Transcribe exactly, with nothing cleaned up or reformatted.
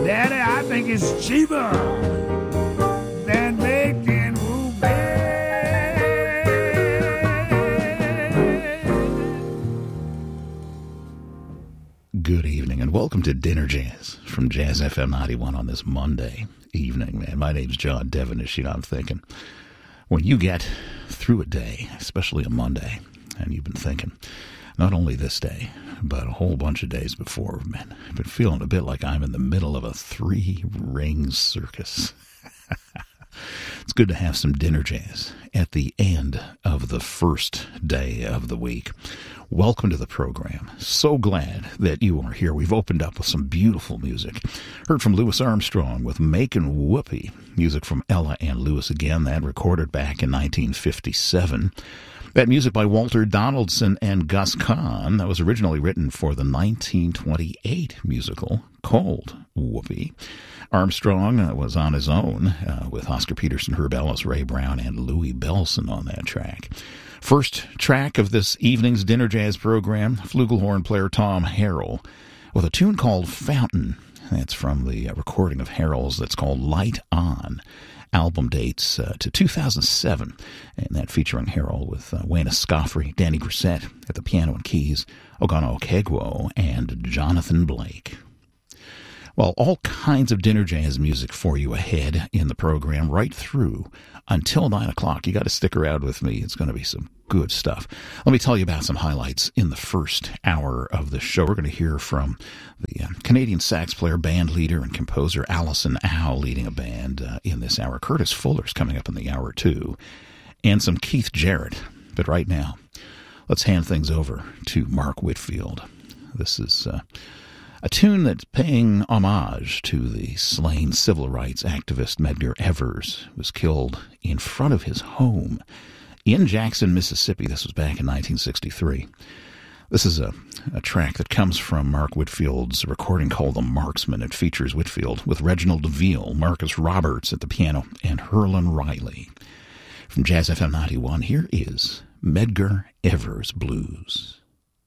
Daddy, I think it's cheaper than bacon ruby. Good evening and welcome to Dinner Jazz from Jazz F M ninety-one on this Monday evening, man. My name's John Devenish. You know, I'm thinking, when you get through a day, especially a Monday, and you've been thinking, not only this day, but a whole bunch of days before, man, I've been feeling a bit like I'm in the middle of a three-ring circus. It's good to have some dinner jazz at the end of the first day of the week. Welcome to the program. So glad that you are here. We've opened up with some beautiful music. Heard from Louis Armstrong with Makin' Whoopee. Music from Ella and Louis again, that recorded back in nineteen fifty-seven. That music by Walter Donaldson and Gus Kahn, that was originally written for the nineteen twenty-eight musical called Whoopee. Armstrong uh, was on his own uh, with Oscar Peterson, Herb Ellis, Ray Brown, and Louis Bellson on that track. First track of this evening's Dinner Jazz program, flugelhorn player Tom Harrell with a tune called Fountain. That's from the uh, recording of Harrell's that's called Light On. Album dates uh, to two thousand seven, and that featuring Harrell with uh, Wayne Escoffery, Danny Grissett at the piano and keys, Ogana Okegwo, and Jonathan Blake. Well, all kinds of dinner jazz music for you ahead in the program right through until nine o'clock. You got to stick around with me. It's going to be some good stuff. Let me tell you about some highlights in the first hour of the show. We're going to hear from the uh, Canadian sax player, band leader, and composer Alison Howe leading a band uh, in this hour. Curtis Fuller's coming up in the hour, too, and some Keith Jarrett. But right now, let's hand things over to Mark Whitfield. This is Uh, a tune that's paying homage to the slain civil rights activist Medgar Evers, who was killed in front of his home in Jackson, Mississippi. This was back in nineteen sixty-three. This is a, a track that comes from Mark Whitfield's recording called The Marksman. It features Whitfield with Reginald DeVille, Marcus Roberts at the piano, and Herlin Riley. From Jazz F M ninety-one, here is Medgar Evers Blues.